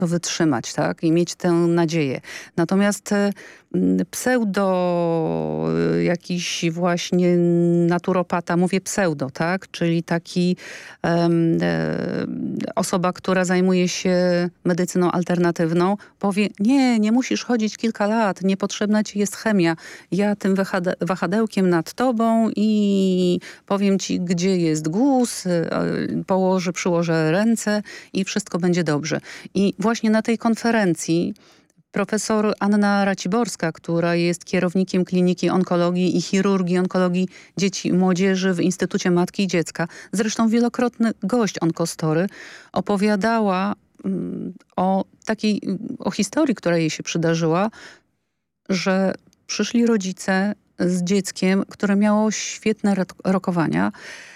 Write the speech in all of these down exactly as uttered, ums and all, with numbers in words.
to wytrzymać, tak? I mieć tę nadzieję. Natomiast e, pseudo e, jakiś właśnie naturopata, mówię pseudo, tak? Czyli taki e, e, osoba, która zajmuje się medycyną alternatywną, powie, nie, nie musisz chodzić kilka lat, niepotrzebna ci jest chemia. Ja tym wahade wahadełkiem nad tobą i powiem ci, gdzie jest guz, e, położę, przyłożę ręce i wszystko będzie dobrze. I właśnie na tej konferencji profesor Anna Raciborska, która jest kierownikiem Kliniki Onkologii i Chirurgii Onkologii Dzieci i Młodzieży w Instytucie Matki i Dziecka, zresztą wielokrotny gość Onkostory, opowiadała mm, o takiej, o historii, która jej się przydarzyła, że przyszli rodzice z dzieckiem, które miało świetne rokowania,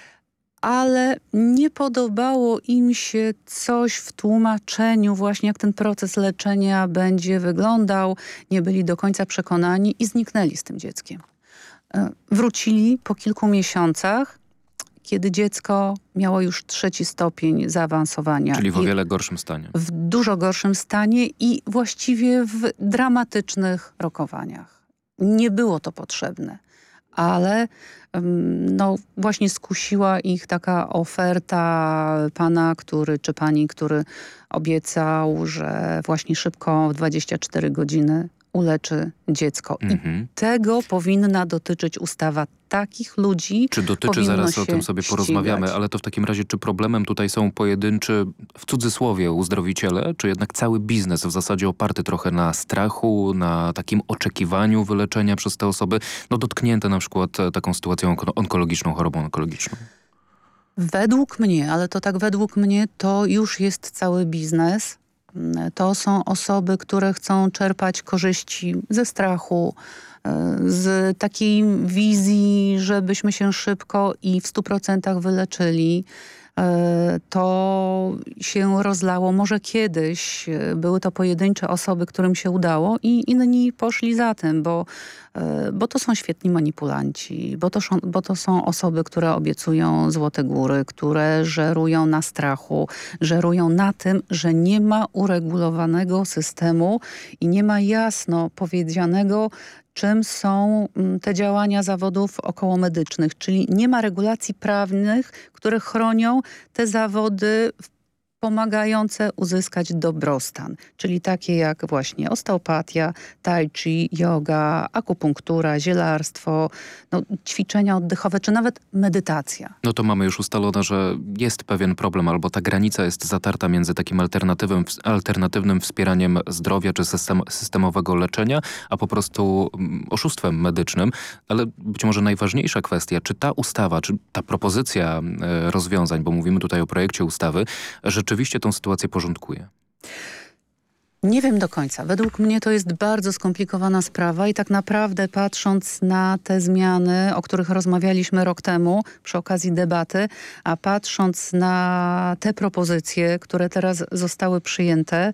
ale nie podobało im się coś w tłumaczeniu właśnie, jak ten proces leczenia będzie wyglądał. Nie byli do końca przekonani i zniknęli z tym dzieckiem. Wrócili po kilku miesiącach, kiedy dziecko miało już trzeci stopień zaawansowania. Czyli w o wiele gorszym stanie. W dużo gorszym stanie i właściwie w dramatycznych rokowaniach. Nie było to potrzebne. Ale no właśnie skusiła ich taka oferta pana, który, czy pani, który obiecał, że właśnie szybko w dwadzieścia cztery godziny uleczy dziecko. Mhm. I tego powinna dotyczyć ustawa. Takich ludzi Czy dotyczy, zaraz o tym sobie ścigać. porozmawiamy, ale to w takim razie, czy problemem tutaj są pojedynczy, w cudzysłowie, uzdrowiciele, czy jednak cały biznes w zasadzie oparty trochę na strachu, na takim oczekiwaniu wyleczenia przez te osoby, no dotknięte na przykład taką sytuacją onkologiczną, chorobą onkologiczną? Według mnie, ale to tak według mnie, to już jest cały biznes. To są osoby, które chcą czerpać korzyści ze strachu, z takiej wizji, żebyśmy się szybko i w stu procentach wyleczyli. To się rozlało. Może kiedyś były to pojedyncze osoby, którym się udało i inni poszli za tym, bo, bo to są świetni manipulanci, bo to, bo to są osoby, które obiecują złote góry, które żerują na strachu, żerują na tym, że nie ma uregulowanego systemu i nie ma jasno powiedzianego, czym są te działania zawodów okołomedycznych, czyli nie ma regulacji prawnych, które chronią te zawody pomagające uzyskać dobrostan, czyli takie jak właśnie osteopatia, tai chi, yoga, akupunktura, zielarstwo, no, ćwiczenia oddechowe, czy nawet medytacja. No to mamy już ustalone, że jest pewien problem, albo ta granica jest zatarta między takim alternatywem, alternatywnym wspieraniem zdrowia czy system, systemowego leczenia, a po prostu oszustwem medycznym. Ale być może najważniejsza kwestia, czy ta ustawa, czy ta propozycja rozwiązań, bo mówimy tutaj o projekcie ustawy, rzeczywiście tą sytuację porządkuje? Nie wiem do końca. Według mnie to jest bardzo skomplikowana sprawa i tak naprawdę patrząc na te zmiany, o których rozmawialiśmy rok temu przy okazji debaty, a patrząc na te propozycje, które teraz zostały przyjęte,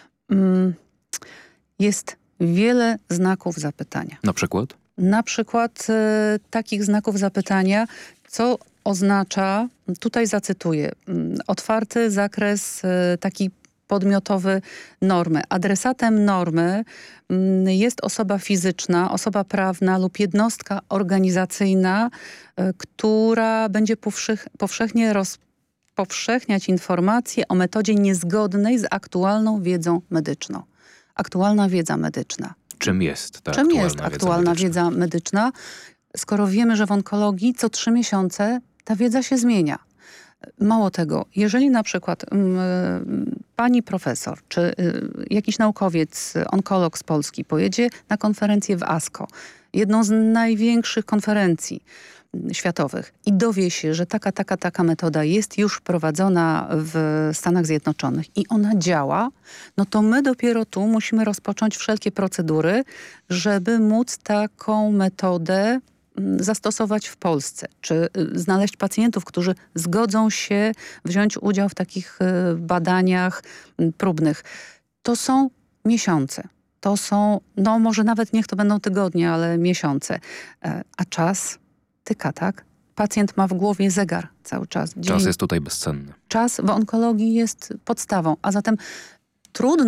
jest wiele znaków zapytania. Na przykład? Na przykład e, takich znaków zapytania, co oznacza, tutaj zacytuję, otwarty zakres e, taki podmiotowy normy. Adresatem normy jest osoba fizyczna, osoba prawna lub jednostka organizacyjna, e, która będzie powszech, powszechnie rozpowszechniać informacje o metodzie niezgodnej z aktualną wiedzą medyczną. Aktualna wiedza medyczna. Czym jest ta Czym aktualna, jest wiedza, aktualna medyczna? wiedza medyczna? Skoro wiemy, że w onkologii co trzy miesiące ta wiedza się zmienia. Mało tego, jeżeli na przykład y, pani profesor czy y, jakiś naukowiec, onkolog z Polski pojedzie na konferencję w ASCO, jedną z największych konferencji światowych i dowie się, że taka, taka, taka metoda jest już wprowadzona w Stanach Zjednoczonych i ona działa, no to my dopiero tu musimy rozpocząć wszelkie procedury, żeby móc taką metodę zastosować w Polsce, czy znaleźć pacjentów, którzy zgodzą się wziąć udział w takich badaniach próbnych. To są miesiące. To są, no może nawet niech to będą tygodnie, ale miesiące. A czas tyka, tak? Pacjent ma w głowie zegar cały czas. Dzień. Czas jest tutaj bezcenny. Czas w onkologii jest podstawą, a zatem trudno